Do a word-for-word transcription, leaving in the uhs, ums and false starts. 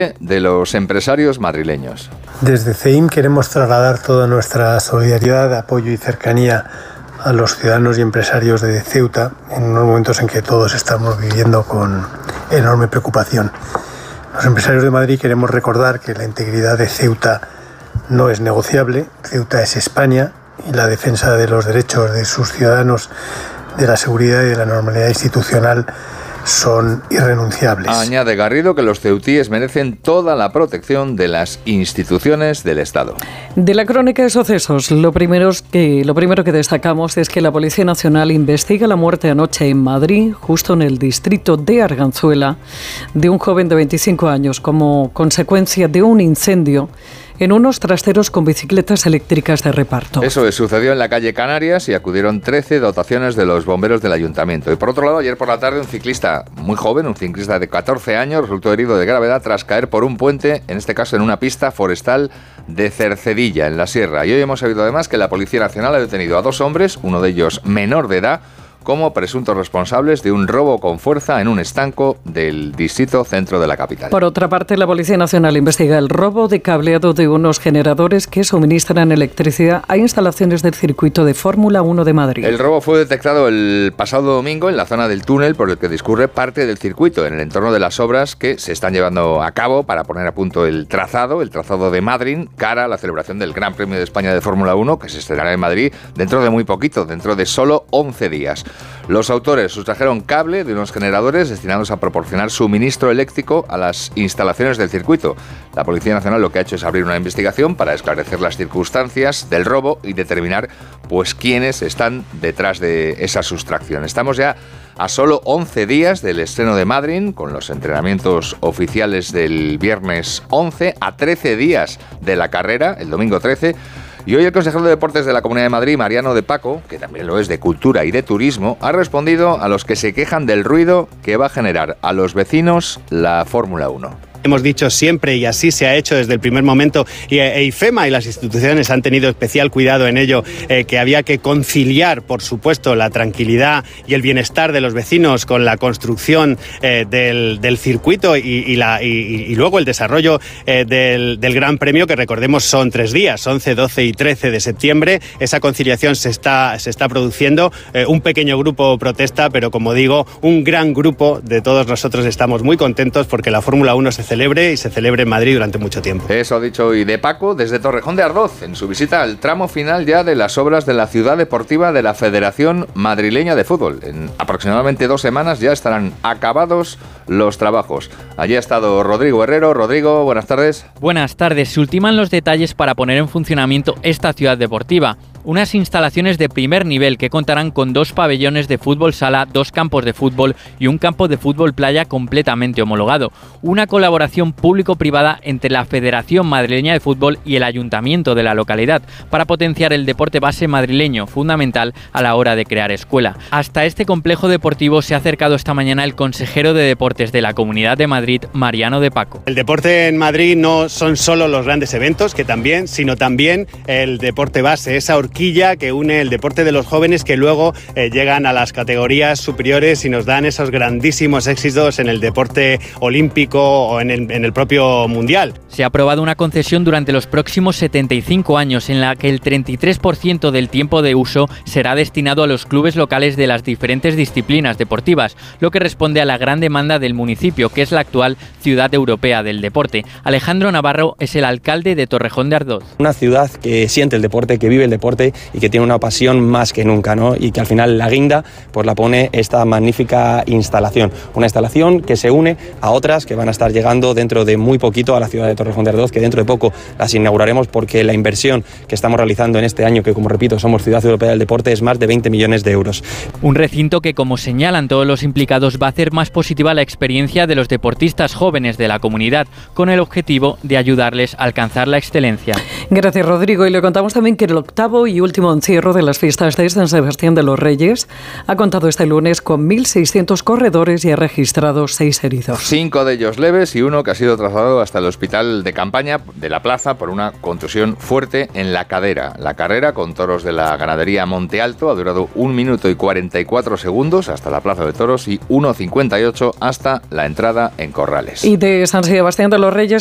de los empresarios madrileños. Desde C E I M queremos trasladar toda nuestra solidaridad, apoyo y cercanía a los ciudadanos y empresarios de Ceuta en unos momentos en que todos estamos viviendo con enorme preocupación. Los empresarios de Madrid queremos recordar que la integridad de Ceuta no es negociable. Ceuta es España y la defensa de los derechos de sus ciudadanos, de la seguridad y de la normalidad institucional son irrenunciables. Añade Garrido que los ceutíes merecen toda la protección de las instituciones del Estado. De la crónica de sucesos, lo primero, es que, lo primero que destacamos es que la Policía Nacional investiga la muerte anoche en Madrid, justo en el distrito de Arganzuela, de un joven de veinticinco años como consecuencia de un incendio en unos trasteros con bicicletas eléctricas de reparto. Eso sucedió en la calle Canarias y acudieron trece dotaciones de los bomberos del ayuntamiento. Y por otro lado, ayer por la tarde un ciclista muy joven, un ciclista de catorce años, resultó herido de gravedad tras caer por un puente, en este caso en una pista forestal de Cercedilla, en la Sierra. Y hoy hemos sabido además que la Policía Nacional ha detenido a dos hombres, uno de ellos menor de edad, como presuntos responsables de un robo con fuerza en un estanco del distrito centro de la capital. Por otra parte, la Policía Nacional investiga el robo de cableado de unos generadores que suministran electricidad a instalaciones del circuito de Fórmula uno de Madrid. El robo fue detectado el pasado domingo en la zona del túnel por el que discurre parte del circuito, en el entorno de las obras que se están llevando a cabo para poner a punto el trazado, el trazado de Madrid, cara a la celebración del Gran Premio de España de Fórmula uno, que se estrenará en Madrid dentro de muy poquito, dentro de solo once días. Los autores sustrajeron cable de unos generadores destinados a proporcionar suministro eléctrico a las instalaciones del circuito. La Policía Nacional lo que ha hecho es abrir una investigación para esclarecer las circunstancias del robo y determinar pues quiénes están detrás de esa sustracción. Estamos ya a solo once días del estreno de Madrid, con los entrenamientos oficiales del viernes once, a trece días de la carrera, el domingo trece. Y hoy el consejero de Deportes de la Comunidad de Madrid, Mariano de Paco, que también lo es de Cultura y de Turismo, ha respondido a los que se quejan del ruido que va a generar a los vecinos la Fórmula uno. Hemos dicho siempre, y así se ha hecho desde el primer momento, y e IFEMA y las instituciones han tenido especial cuidado en ello, eh, que había que conciliar, por supuesto, la tranquilidad y el bienestar de los vecinos con la construcción eh, del, del circuito y, y, la, y, y luego el desarrollo eh, del, del Gran Premio, que recordemos son tres días, once, doce y trece de septiembre. Esa conciliación se está, se está produciendo. Eh, un pequeño grupo protesta, pero como digo, un gran grupo de todos nosotros estamos muy contentos porque la Fórmula uno se celebre y se celebre en Madrid durante mucho tiempo. Eso ha dicho hoy de Paco desde Torrejón de Ardoz, en su visita al tramo final ya de las obras de la ciudad deportiva de la Federación Madrileña de Fútbol. En aproximadamente dos semanas ya estarán acabados los trabajos. Allí ha estado Rodrigo Herrero. Rodrigo, buenas tardes. Buenas tardes. Se ultiman los detalles para poner en funcionamiento esta ciudad deportiva. Unas instalaciones de primer nivel que contarán con dos pabellones de fútbol sala, dos campos de fútbol y un campo de fútbol playa completamente homologado. Una colaboración público-privada entre la Federación Madrileña de Fútbol y el Ayuntamiento de la localidad para potenciar el deporte base madrileño, fundamental a la hora de crear escuela. Hasta este complejo deportivo se ha acercado esta mañana el consejero de Deportes de la Comunidad de Madrid, Mariano de Paco. El deporte en Madrid no son solo los grandes eventos, que también, sino también el deporte base, esa horquilla que une el deporte de los jóvenes que luego eh, llegan a las categorías superiores y nos dan esos grandísimos éxitos en el deporte olímpico o en el, en el propio mundial. Se ha aprobado una concesión durante los próximos setenta y cinco años en la que el treinta y tres por ciento del tiempo de uso será destinado a los clubes locales de las diferentes disciplinas deportivas, lo que responde a la gran demanda del municipio, que es la actual ciudad europea del deporte. Alejandro Navarro es el alcalde de Torrejón de Ardoz. Una ciudad que siente el deporte, que vive el deporte y que tiene una pasión más que nunca, ¿no? Y que al final la guinda pues la pone esta magnífica instalación, una instalación que se une a otras que van a estar llegando dentro de muy poquito a la ciudad de Torrejón de Ardoz, que dentro de poco las inauguraremos porque la inversión que estamos realizando en este año, que como repito somos Ciudad Europea del Deporte, es más de veinte millones de euros. Un recinto que, como señalan todos los implicados, va a hacer más positiva la experiencia de los deportistas jóvenes de la comunidad, con el objetivo de ayudarles a alcanzar la excelencia. Gracias, Rodrigo. Y le contamos también que el octavo y último encierro de las fiestas de San Sebastián de los Reyes ha contado este lunes con mil seiscientos corredores y ha registrado seis heridos. Cinco de ellos leves y uno que ha sido trasladado hasta el hospital de campaña de la plaza por una contusión fuerte en la cadera. La carrera con toros de la ganadería Monte Alto ha durado un minuto y cuarenta y cuatro segundos hasta la plaza de toros y uno cincuenta y ocho hasta hasta la entrada en Corrales. Y de San Sebastián de los Reyes